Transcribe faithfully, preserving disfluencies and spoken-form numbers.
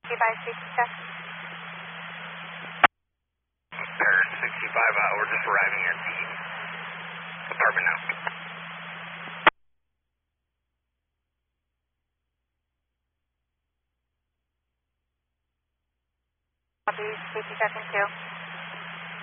sixty-five, sixty-seven. Pair sixty-five, uh, we're just arriving at the apartment now. Copy, sixty-seven, two.